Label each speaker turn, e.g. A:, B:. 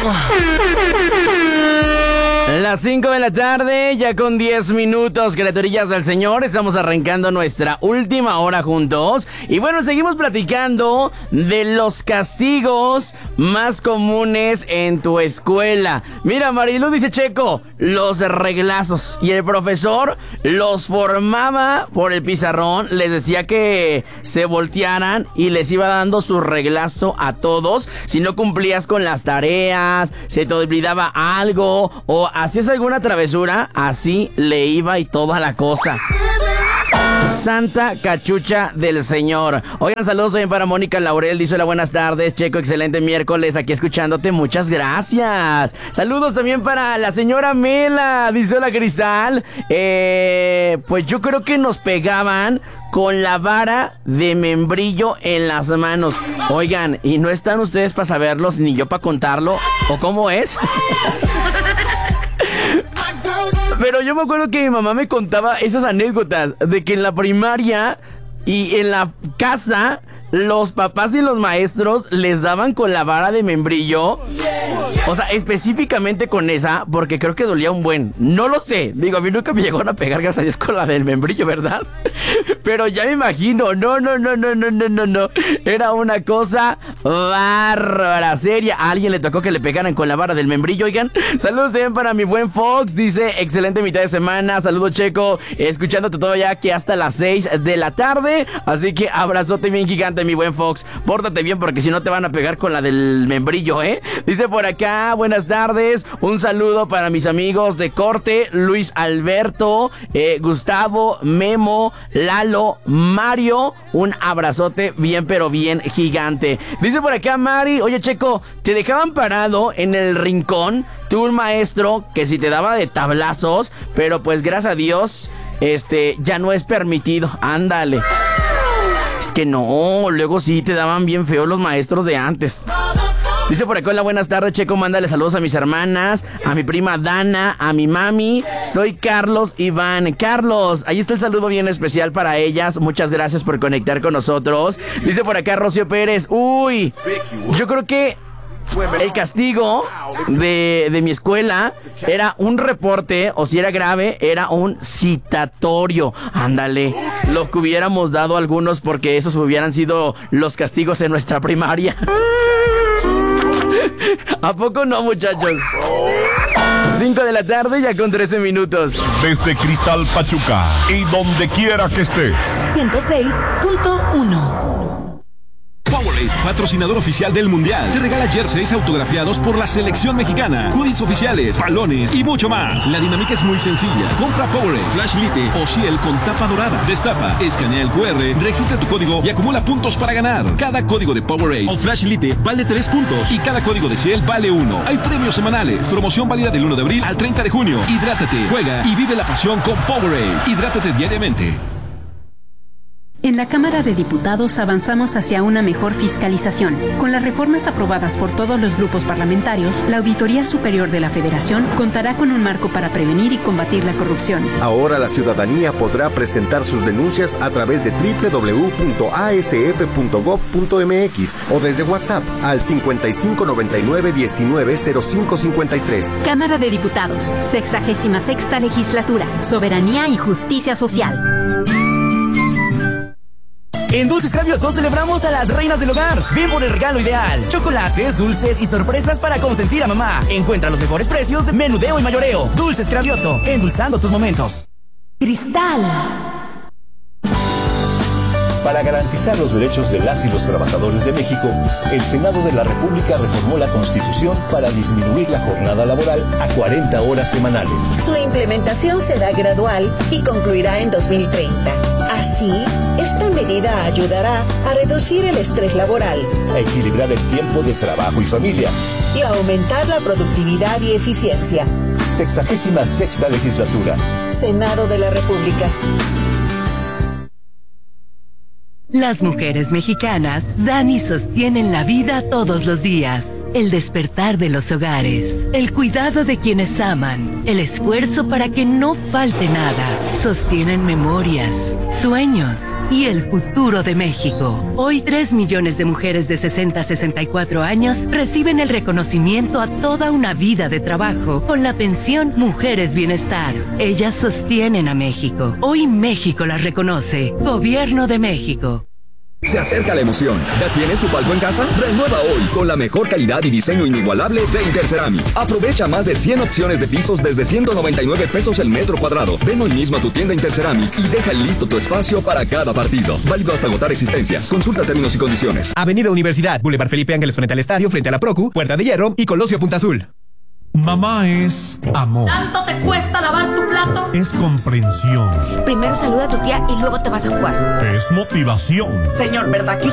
A: Las 5 de la tarde, ya con 10 minutos, criaturillas del Señor. Estamos arrancando nuestra última hora juntos. Y bueno, seguimos platicando de los castigos más comunes en tu escuela. Mira, Marilu dice, Checo, los reglazos. Y el profesor los formaba por el pizarrón, les decía que se voltearan y les iba dando su reglazo a todos. Si no cumplías con las tareas, se te olvidaba algo o hacías alguna travesura, así le iba y toda la cosa. Santa Cachucha del Señor. Oigan, saludos también para Mónica Laurel. Dice: hola, buenas tardes, Checo, excelente miércoles, aquí escuchándote, muchas gracias. Saludos también para la señora Mela. Dice: hola, Cristal. Pues yo creo que nos pegaban con la vara de membrillo en las manos. Oigan, ¿y no están ustedes para saberlos ni yo para contarlo? ¿O cómo es? Pero yo me acuerdo que mi mamá me contaba esas anécdotas de que en la primaria y en la casa los papás y los maestros les daban con la vara de membrillo. O sea, específicamente con esa, porque creo que dolía un buen. No lo sé. Digo, a mí nunca me llegaron a pegar, gracias a Dios, con la del membrillo, ¿verdad? Pero ya me imagino. No. Era una cosa bárbara, seria. A alguien le tocó que le pegaran con la vara del membrillo, oigan. Saludos también para mi buen Fox. Dice: excelente mitad de semana. Saludos, Checo. Escuchándote todavía aquí hasta las 6 de la tarde. Así que abrazote bien gigante, mi buen Fox. Pórtate bien porque si no te van a pegar con la del membrillo, ¿eh? Dice por acá: buenas tardes. Un saludo para mis amigos de corte: Luis Alberto, Gustavo, Memo, Lalo, Mario. Un abrazote bien pero bien gigante. Dice por acá Mari: oye, Checo, te dejaban parado en el rincón, tú un maestro que si te daba de tablazos, pero pues gracias a Dios ya no es permitido. Ándale. Es que no, luego sí te daban bien feo los maestros de antes. Dice por acá: hola, buenas tardes, Checo, mándale saludos a mis hermanas, a mi prima Dana, a mi mami. Soy Carlos Iván. Carlos, ahí está el saludo bien especial para ellas. Muchas gracias por conectar con nosotros. Dice por acá Rocío Pérez: uy, yo creo que el castigo de mi escuela era un reporte, o si era grave, era un citatorio. Ándale, lo que hubiéramos dado algunos, porque esos hubieran sido los castigos en nuestra primaria. ¿A poco no, muchachos? 5 de la tarde, ya con 13 minutos.
B: Desde Cristal Pachuca y donde quiera que estés.
C: 106.1.
D: Powerade, patrocinador oficial del Mundial, te regala jerseys autografiados por la selección mexicana, hoodies oficiales, balones y mucho más. La dinámica es muy sencilla. Compra Powerade, Flash Lite o Ciel con tapa dorada. Destapa, escanea el QR, registra tu código y acumula puntos para ganar. Cada código de Powerade o Flash Lite vale 3 puntos y cada código de Ciel vale 1. Hay premios semanales. Promoción válida del 1 de abril al 30 de junio. Hidrátate, juega y vive la pasión con Powerade. Hidrátate diariamente.
E: En la Cámara de Diputados avanzamos hacia una mejor fiscalización. Con las reformas aprobadas por todos los grupos parlamentarios, la Auditoría Superior de la Federación contará con un marco para prevenir y combatir la corrupción.
F: Ahora la ciudadanía podrá presentar sus denuncias a través de www.asep.gov.mx o desde WhatsApp al 5599-190553.
E: Cámara de Diputados, 66ª Legislatura, Soberanía y Justicia Social.
G: En Dulces Cravioto celebramos a las reinas del hogar. Ven por el regalo ideal: chocolates, dulces y sorpresas para consentir a mamá. Encuentra los mejores precios de menudeo y mayoreo. Dulces Cravioto, endulzando tus momentos.
C: Cristal.
H: Para garantizar los derechos de las y los trabajadores de México, el Senado de la República reformó la Constitución para disminuir la jornada laboral a 40 horas semanales.
I: Su implementación será gradual y concluirá en 2030. Así, esta medida ayudará a reducir el estrés laboral,
H: a equilibrar el tiempo de trabajo y familia
I: y a aumentar la productividad y eficiencia.
H: 66ª Legislatura.
I: Senado de la República.
C: Las mujeres mexicanas dan y sostienen la vida todos los días. el despertar de los hogares, el cuidado de quienes aman, el esfuerzo para que no falte nada, sostienen memorias, sueños y el futuro de México. Hoy 3 millones de mujeres de 60 a 64 años reciben el reconocimiento a toda una vida de trabajo con la pensión Mujeres Bienestar. Ellas sostienen a México. Hoy México las reconoce. Gobierno de México.
J: Se acerca la emoción. ¿Ya tienes tu palco en casa? Renueva hoy con la mejor calidad y diseño inigualable de Interceramic. Aprovecha más de 100 opciones de pisos desde 199 pesos el metro cuadrado. Ven hoy mismo a tu tienda Interceramic y deja listo tu espacio para cada partido. Válido hasta agotar existencias. Consulta términos y condiciones.
K: Avenida Universidad, Boulevard Felipe Ángeles frente al estadio, frente a la Procu, Puerta de Hierro y Colosio Punta Azul.
B: Mamá es amor.
L: ¿Tanto te cuesta lavar tu plato?
B: Es comprensión.
L: Primero saluda a tu tía y luego te vas a jugar.
B: Es motivación.
L: Señor, ¿verdad que